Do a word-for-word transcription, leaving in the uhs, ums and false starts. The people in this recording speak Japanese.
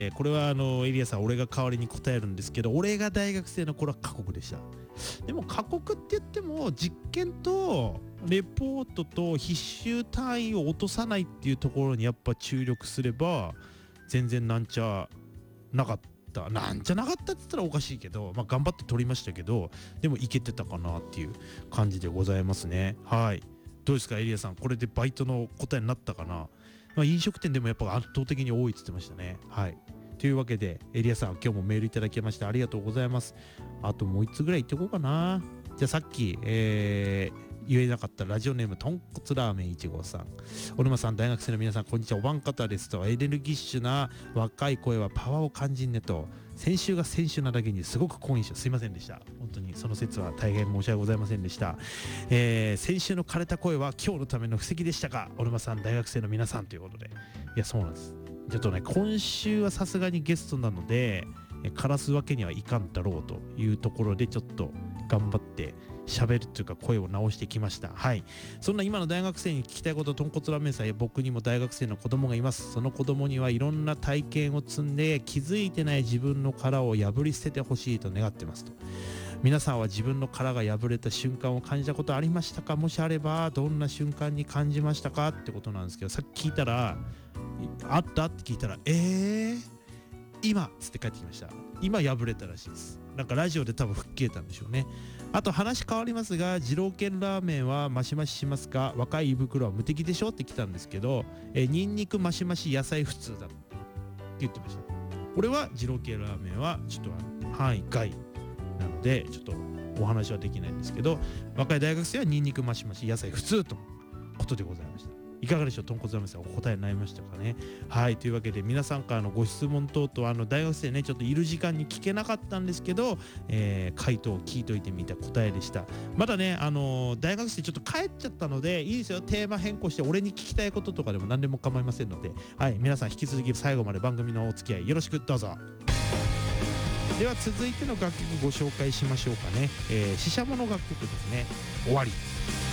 えーこれはあのエリアさん俺が代わりに答えるんですけど、俺が大学生の頃は過酷でした。でも過酷って言っても実験とレポートと必修単位を落とさないっていうところにやっぱ注力すれば全然なんちゃなかったなんちゃなかったって言ったらおかしいけど、まあ頑張って取りましたけど、でもいけてたかなっていう感じでございますね。はい、どうですかエリアさん、これでバイトの答えになったかな。まあ、飲食店でもやっぱ圧倒的に多いって言ってましたね。はい、というわけでエリアさん、今日もメールいただきましてありがとうございます。あともう一つぐらい言っておこうかな。じゃあさっき、えー言えなかったラジオネームとんこつラーメンいちごうさん、小沼さん、大学生の皆さんこんにちは、おばん方ですと、エネルギッシュな若い声はパワーを感じんねと、先週が先週なだけにすごく好印象、すいませんでした。本当にその説は大変申し訳ございませんでした。えー先週の枯れた声は今日のための布石でしたか、小沼さん、大学生の皆さんということで。いやそうなんです。ちょっとね、今週はさすがにゲストなのでえ枯らすわけにはいかんだろうというところで、ちょっと頑張って喋るというか声を直してきました。はい、そんな今の大学生に聞きたいこと、とんこつラーメンさんや僕にも大学生の子供がいます。その子供にはいろんな体験を積んで気づいてない自分の殻を破り捨ててほしいと願ってますと。皆さんは自分の殻が破れた瞬間を感じたことありましたか。もしあればどんな瞬間に感じましたかってことなんですけど、さっき聞いたらあったって聞いたらえー今っつって帰ってきました。今破れたらしいです。なんかラジオで多分吹っ切れたんでしょうね。あと話変わりますが、二郎系ラーメンはマシマシしますか、若い胃袋は無敵でしょって来たんですけど、えニンニクマシマシ野菜普通だって言ってました。俺は二郎系ラーメンはちょっと範囲外なのでちょっとお話はできないんですけど、若い大学生はニンニクマシマシ野菜普通とのことでございました。いかがでしょう、とんこつラーメンさん、お答えになりましたかね。はい、というわけで皆さんからのご質問等々、あの大学生ねちょっといる時間に聞けなかったんですけど、えー、回答を聞いといてみた答えでした。まだね、あのー大学生ちょっと帰っちゃったのでいいですよ、テーマ変更して俺に聞きたいこととかでも何でも構いませんので、はい、皆さん引き続き最後まで番組のお付き合いよろしくどうぞ。では続いての楽曲ご紹介しましょうかね。えー、ししゃもの楽曲ですね、終わり。